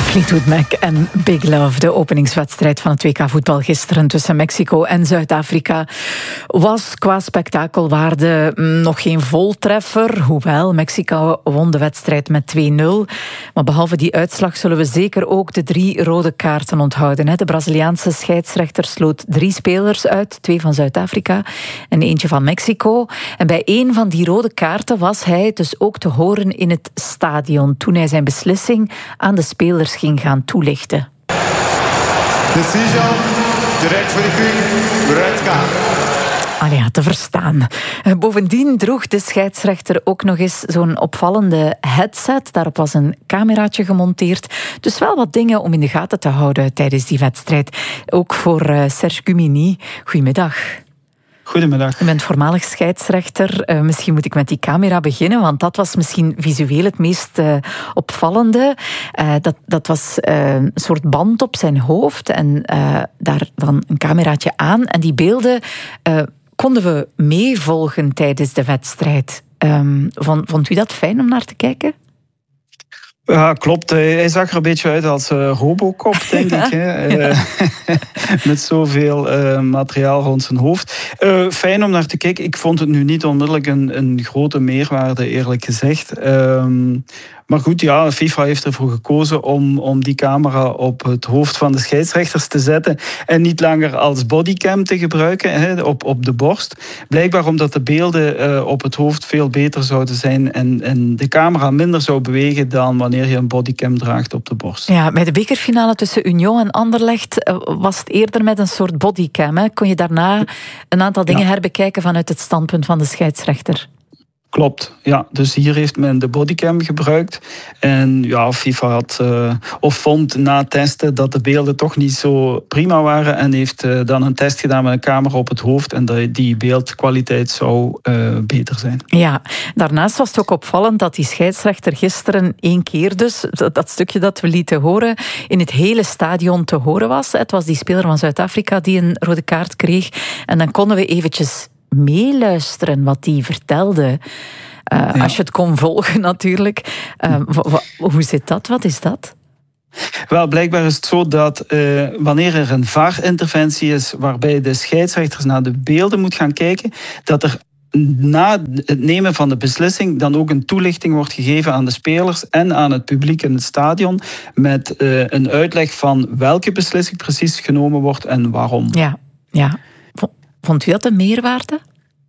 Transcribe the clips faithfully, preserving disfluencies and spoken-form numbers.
Fleetwood Mac en Big Love. De openingswedstrijd van het W K voetbal gisteren tussen Mexico en Zuid-Afrika was qua spektakelwaarde nog geen voltreffer. Hoewel, Mexico won de wedstrijd met twee nul. Maar behalve die uitslag zullen we zeker ook de drie rode kaarten onthouden. De Braziliaanse scheidsrechter sloot drie spelers uit. Twee van Zuid-Afrika en eentje van Mexico. En bij één van die rode kaarten was hij dus ook te horen in het stadion toen hij zijn beslissing aan de spelers ging gaan toelichten. Decision, direct voor de red card. Ah ja, te verstaan. Bovendien droeg de scheidsrechter ook nog eens zo'n opvallende headset. Daarop was een cameraatje gemonteerd. Dus wel wat dingen om in de gaten te houden tijdens die wedstrijd. Ook voor uh, Serge Gumini. Goedemiddag. Goedemiddag. U bent voormalig scheidsrechter. Uh, misschien moet ik met die camera beginnen, want dat was misschien visueel het meest uh, opvallende. Uh, dat, dat was uh, een soort band op zijn hoofd en uh, daar dan een cameraatje aan. En die beelden uh, konden we meevolgen tijdens de wedstrijd. Um, vond, vond u dat fijn om naar te kijken? Ja, klopt. Hij zag er een beetje uit als uh, Robocop, denk ik. Hè? Ja. Uh, met zoveel uh, materiaal rond zijn hoofd. Uh, fijn om naar te kijken. Ik vond het nu niet onmiddellijk een, een grote meerwaarde, eerlijk gezegd. Um, maar goed, ja, FIFA heeft ervoor gekozen om, om die camera op het hoofd van de scheidsrechters te zetten en niet langer als bodycam te gebruiken, hè, op, op de borst. Blijkbaar omdat de beelden uh, op het hoofd veel beter zouden zijn en, en de camera minder zou bewegen dan wanneer je een bodycam draagt op de borst. Ja, bij de bekerfinale tussen Union en Anderlecht was het eerder met een soort bodycam. Hè? Kon je daarna een aantal dingen ja. herbekijken vanuit het standpunt van de scheidsrechter? Klopt, ja. Dus hier heeft men de bodycam gebruikt. En ja, FIFA had uh, of vond na testen dat de beelden toch niet zo prima waren en heeft uh, dan een test gedaan met een camera op het hoofd en de, die beeldkwaliteit zou uh, beter zijn. Ja, daarnaast was het ook opvallend dat die scheidsrechter gisteren één keer dus, dat, dat stukje dat we lieten horen, in het hele stadion te horen was. Het was die speler van Zuid-Afrika die een rode kaart kreeg. En dan konden we eventjes meeluisteren wat hij vertelde. Uh, ja. Als je het kon volgen natuurlijk. Uh, w- w- hoe zit dat? Wat is dat? Wel, blijkbaar is het zo dat uh, wanneer er een V A R-interventie is waarbij de scheidsrechters naar de beelden moet gaan kijken, dat er na het nemen van de beslissing dan ook een toelichting wordt gegeven aan de spelers en aan het publiek in het stadion met uh, een uitleg van welke beslissing precies genomen wordt en waarom. Ja, ja. Vond u dat een meerwaarde?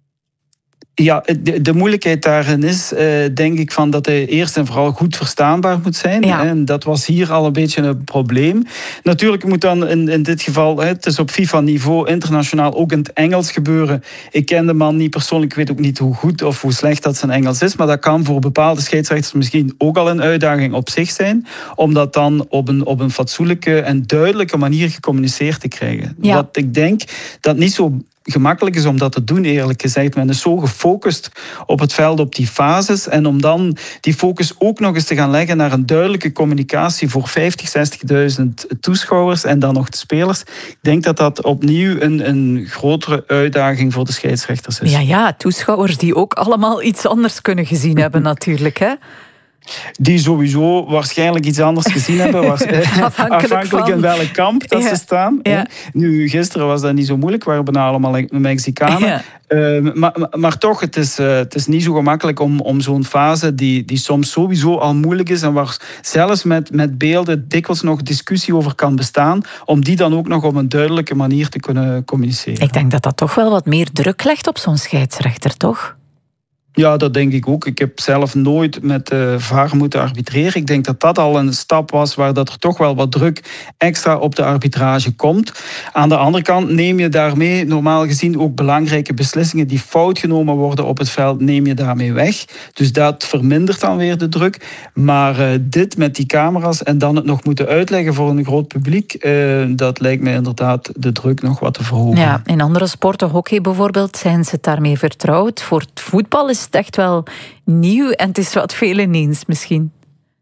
Ja, de, de moeilijkheid daarin is, uh, denk ik, van dat hij eerst en vooral goed verstaanbaar moet zijn. Ja. En dat was hier al een beetje een probleem. Natuurlijk moet dan in, in dit geval, hè, het is op FIFA-niveau internationaal ook in het Engels gebeuren. Ik ken de man niet persoonlijk, ik weet ook niet hoe goed of hoe slecht dat zijn Engels is, maar dat kan voor bepaalde scheidsrechters misschien ook al een uitdaging op zich zijn, om dat dan op een, op een fatsoenlijke en duidelijke manier gecommuniceerd te krijgen. Ja. Wat ik denk dat niet zo gemakkelijk is om dat te doen, eerlijk gezegd. Men is zo gefocust op het veld, op die fases. En om dan die focus ook nog eens te gaan leggen naar een duidelijke communicatie voor vijftig, zestigduizend toeschouwers en dan nog de spelers. Ik denk dat dat opnieuw een, een grotere uitdaging voor de scheidsrechters is. Ja, ja, toeschouwers die ook allemaal iets anders kunnen gezien hebben natuurlijk, hè? Die sowieso waarschijnlijk iets anders gezien hebben. Was, afhankelijk afhankelijk in welk kamp dat ja. ze staan. Ja. Nu, gisteren was dat niet zo moeilijk. We waren bijna allemaal Mexicanen. Ja. Uh, maar, maar, maar toch, het is, uh, het is niet zo gemakkelijk om, om zo'n fase die, die soms sowieso al moeilijk is en waar zelfs met, met beelden dikwijls nog discussie over kan bestaan, om die dan ook nog op een duidelijke manier te kunnen communiceren. Ik denk dat dat toch wel wat meer druk legt op zo'n scheidsrechter, toch? Ja, dat denk ik ook. Ik heb zelf nooit met de V A R moeten arbitreren. Ik denk dat dat al een stap was waar dat er toch wel wat druk extra op de arbitrage komt. Aan de andere kant neem je daarmee normaal gezien ook belangrijke beslissingen die fout genomen worden op het veld, neem je daarmee weg. Dus dat vermindert dan weer de druk. Maar uh, dit met die camera's en dan het nog moeten uitleggen voor een groot publiek, uh, dat lijkt mij inderdaad de druk nog wat te verhogen. Ja, in andere sporten, hockey bijvoorbeeld, zijn ze daarmee vertrouwd. Voor het voetbal is het echt wel nieuw en het is wat veel ineens misschien.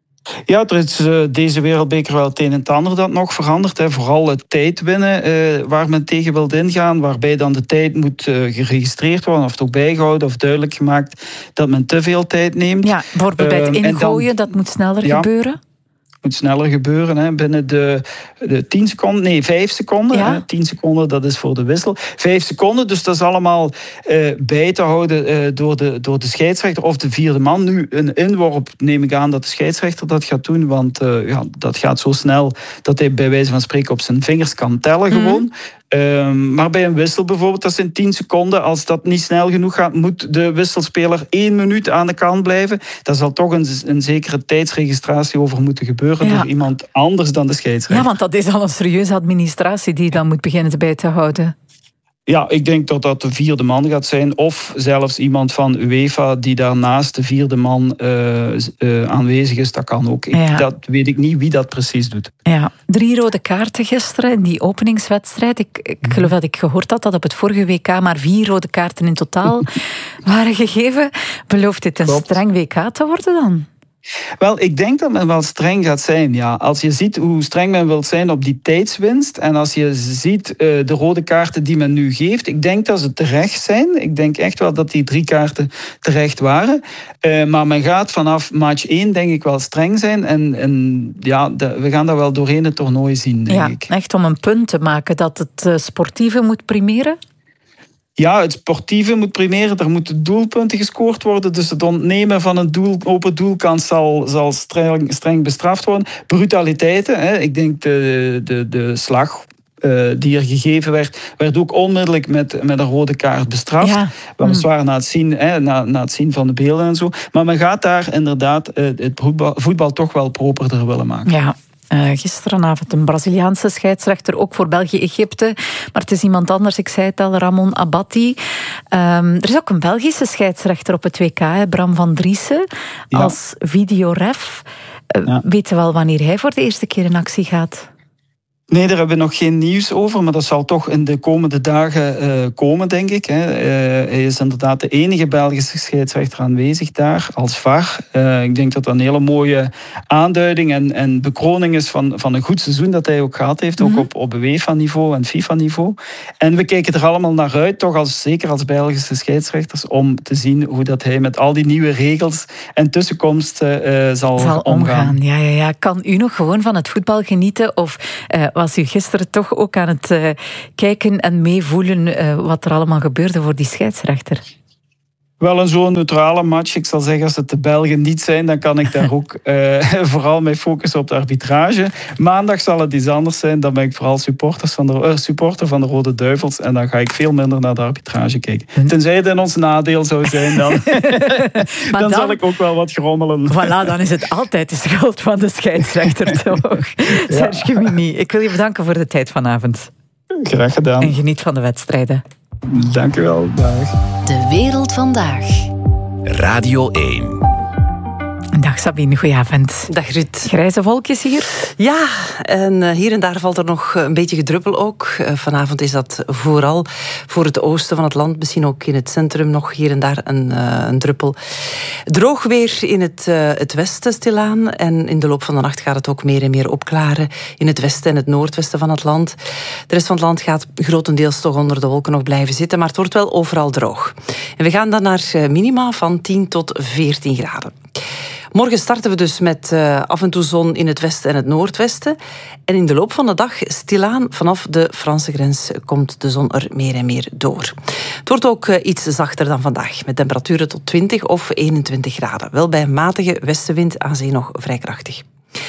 Ja, er is uh, deze wereldbeker wel het een en het ander dat nog verandert. Hè. Vooral het tijd winnen uh, waar men tegen wil ingaan, waarbij dan de tijd moet uh, geregistreerd worden of toch bijgehouden of duidelijk gemaakt dat men te veel tijd neemt. Ja, bijvoorbeeld bij het ingooien, uh, dan, dat moet sneller ja. gebeuren. moet sneller gebeuren. Hè. Binnen de, de tien seconden, nee, vijf seconden. Ja. Hè. tien seconden, dat is voor de wissel. Vijf seconden, dus dat is allemaal uh, bij te houden uh, door, de, door de scheidsrechter of de vierde man. Nu, een inworp neem ik aan dat de scheidsrechter dat gaat doen, want uh, ja, dat gaat zo snel dat hij bij wijze van spreken op zijn vingers kan tellen gewoon. Mm. Um, maar bij een wissel bijvoorbeeld, dat zijn tien seconden. Als dat niet snel genoeg gaat, moet de wisselspeler één minuut aan de kant blijven. Daar zal toch een, een zekere tijdsregistratie over moeten gebeuren ja. door iemand anders dan de scheidsrechter. Ja, want dat is al een serieuze administratie die dan moet beginnen bij te houden. Ja, ik denk dat dat de vierde man gaat zijn. Of zelfs iemand van UEFA die daarnaast de vierde man uh, uh, aanwezig is. Dat kan ook. Ik, ja. Dat weet ik niet wie dat precies doet. Ja, drie rode kaarten gisteren in die openingswedstrijd. Ik, ik geloof dat ik gehoord had dat op het vorige W K maar vier rode kaarten in totaal waren gegeven. Belooft dit een Klopt. streng W K te worden dan? Wel, ik denk dat men wel streng gaat zijn. Ja. Als je ziet hoe streng men wil zijn op die tijdswinst en als je ziet uh, de rode kaarten die men nu geeft, ik denk dat ze terecht zijn. Ik denk echt wel dat die drie kaarten terecht waren. Uh, maar men gaat vanaf match één denk ik wel streng zijn en, en ja, de, we gaan dat wel doorheen het toernooi zien, denk ja, ik. Echt om een punt te maken dat het uh, sportieve moet primeren? Ja, het sportieve moet primeren. Er moeten doelpunten gescoord worden. Dus het ontnemen van een doel, open doelkans zal, zal streng, streng bestraft worden. Brutaliteiten. Hè. Ik denk de, de, de slag uh, die er gegeven werd, werd ook onmiddellijk met, met een rode kaart bestraft. Ja. Weliswaar mm. na, het zien, hè, na, na het zien van de beelden en zo. Maar men gaat daar inderdaad uh, het voetbal, voetbal toch wel properder willen maken. Ja. Uh, gisteravond een Braziliaanse scheidsrechter, ook voor België-Egypte. Maar het is iemand anders, ik zei het al, Ramon Abatti. Um, er is ook een Belgische scheidsrechter op het W K, hè, Bram van Driessen, ja. als videoref. Uh, ja. Weten we wel wanneer hij voor de eerste keer in actie gaat? Nee, daar hebben we nog geen nieuws over, maar dat zal toch in de komende dagen uh, komen, denk ik. Hè. Uh, hij is inderdaad de enige Belgische scheidsrechter aanwezig daar, als V A R. Uh, ik denk dat dat een hele mooie aanduiding en, en bekroning is van, van een goed seizoen dat hij ook gehad heeft, mm-hmm. ook op, op UEFA-niveau en FIFA-niveau. En we kijken er allemaal naar uit, toch als, zeker als Belgische scheidsrechters, om te zien hoe dat hij met al die nieuwe regels en tussenkomsten uh, zal, zal omgaan. omgaan. Ja, ja, ja. Kan u nog gewoon van het voetbal genieten of uh, was u gisteren toch ook aan het uh, kijken en meevoelen uh, wat er allemaal gebeurde voor die scheidsrechter? Wel een zo'n neutrale match. Ik zal zeggen, als het de Belgen niet zijn, dan kan ik daar ook uh, vooral mee focussen op de arbitrage. Maandag zal het iets anders zijn. Dan ben ik vooral supporters van de, uh, supporter van de Rode Duivels. En dan ga ik veel minder naar de arbitrage kijken. Tenzij het in ons nadeel zou zijn, dan, dan, dan zal ik ook wel wat grommelen. Voilà, dan is het altijd de schuld van de scheidsrechter, toch? Ja. Serge Gemini, ik wil je bedanken voor de tijd vanavond. Graag gedaan. En geniet van de wedstrijden. Dank u wel. Dag. De wereld vandaag. Radio één. Dag Sabine, goedenavond. Dag Ruud. Grijze wolkjes hier? Ja, en hier en daar valt er nog een beetje gedruppel ook. Vanavond is dat vooral voor het oosten van het land. Misschien ook in het centrum nog hier en daar een, uh, een druppel. Droog weer in het, uh, het westen stilaan. En in de loop van de nacht gaat het ook meer en meer opklaren. In het westen en het noordwesten van het land. De rest van het land gaat grotendeels toch onder de wolken nog blijven zitten. Maar het wordt wel overal droog. En we gaan dan naar minima van tien tot veertien graden. Morgen starten we dus met uh, af en toe zon in het westen en het noordwesten. En in de loop van de dag, stilaan vanaf de Franse grens, komt de zon er meer en meer door. Het wordt ook uh, iets zachter dan vandaag, met temperaturen tot twintig of eenentwintig graden. Wel bij een matige westenwind, aan zee nog vrij krachtig.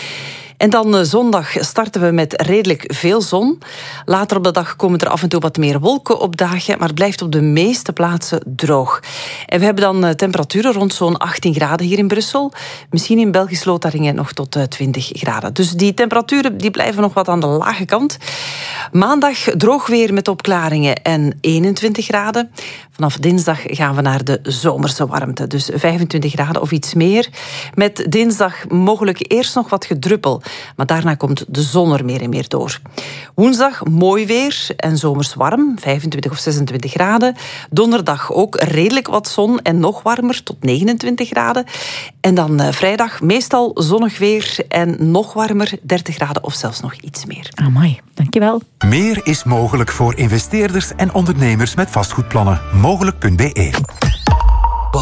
En dan uh, zondag starten we met redelijk veel zon. Later op de dag komen er af en toe wat meer wolken opdagen, maar het blijft op de meeste plaatsen droog. En we hebben dan uh, temperaturen rond zo'n achttien graden hier in Brussel. Misschien in Belgisch-Lotharingen nog tot uh, twintig graden. Dus die temperaturen die blijven nog wat aan de lage kant. Maandag droog weer met opklaringen en eenentwintig graden. Vanaf dinsdag gaan we naar de zomerse warmte. Dus vijfentwintig graden of iets meer. Met dinsdag mogelijk eerst nog wat gedruppel. Maar daarna komt de zon er meer en meer door. Woensdag mooi weer en zomers warm, vijfentwintig of zesentwintig graden. Donderdag ook redelijk wat zon en nog warmer, tot negenentwintig graden. En dan uh, vrijdag meestal zonnig weer en nog warmer, dertig graden of zelfs nog iets meer. Amai, dankjewel. Meer is mogelijk voor investeerders en ondernemers met vastgoedplannen. Mogelijk punt be. Bah.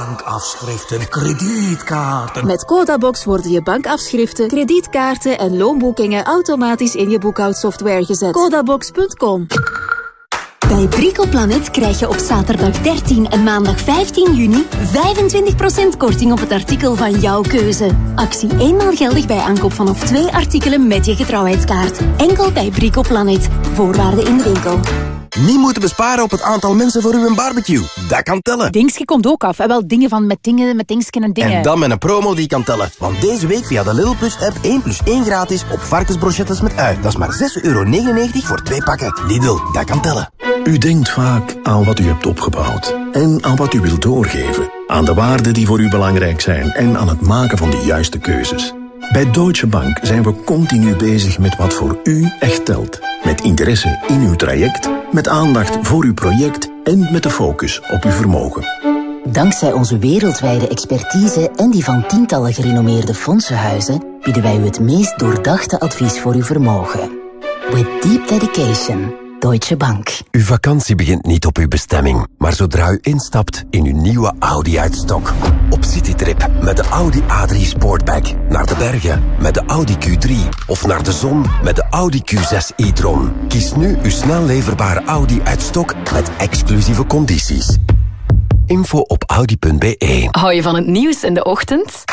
bankafschriften, kredietkaarten. Met Codabox worden je bankafschriften, kredietkaarten en loonboekingen automatisch in je boekhoudsoftware gezet. Codabox punt com. Bij Bricoplanet krijg je op zaterdag dertien en maandag vijftien juni vijfentwintig procent korting op het artikel van jouw keuze. Actie eenmaal geldig bij aankoop vanaf twee artikelen met je getrouwheidskaart. Enkel bij Bricoplanet. Voorwaarden in de winkel. Niet moeten besparen op het aantal mensen voor uw barbecue. Dat kan tellen. Dingske komt ook af. En wel dingen van met dingen, met dingsken en dingen. En dan met een promo die kan tellen. Want deze week via de Lidl Plus app één plus één gratis op varkensbrochettes met ui. Dat is maar zes euro negenennegentig voor twee pakken. Lidl, dat kan tellen. U denkt vaak aan wat u hebt opgebouwd. En aan wat u wilt doorgeven. Aan de waarden die voor u belangrijk zijn. En aan het maken van de juiste keuzes. Bij Deutsche Bank zijn we continu bezig met wat voor u echt telt. Met interesse in uw traject, met aandacht voor uw project en met de focus op uw vermogen. Dankzij onze wereldwijde expertise en die van tientallen gerenommeerde fondsenhuizen bieden wij u het meest doordachte advies voor uw vermogen. With deep dedication. Deutsche Bank. Uw vakantie begint niet op uw bestemming, maar zodra u instapt in uw nieuwe Audi uit-stok. Op citytrip met de Audi A drie Sportback. Naar de bergen met de Audi Q drie. Of naar de zon met de Audi Q zes e-tron. Kies nu uw snel leverbare Audi uit-stok met exclusieve condities. Info op audi punt b e. Hou je van het nieuws in de ochtend?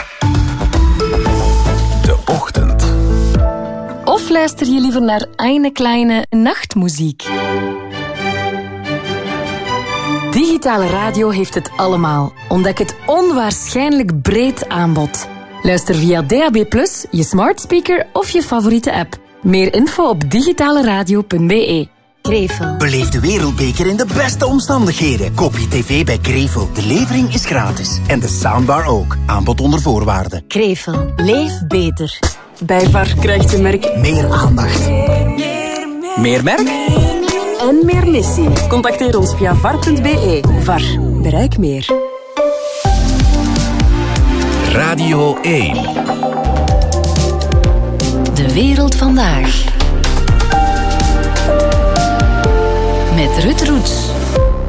De Ochtend. Of luister je liever naar eine kleine nachtmuziek? Digitale radio heeft het allemaal. Ontdek het onwaarschijnlijk breed aanbod. Luister via D A B plus, je smart speaker of je favoriete app. Meer info op digitaleradio punt b e. Krevel. Beleef de wereldbeker in de beste omstandigheden. Koop je tv bij Krevel. De levering is gratis. En de soundbar ook. Aanbod onder voorwaarden. Krevel. Leef beter. Bij V A R krijgt je merk meer aandacht. Meer merk? En meer missie. Contacteer ons via v a r punt b e. V A R. Bereik meer. Radio één. De wereld vandaag. Met Ruud Roets.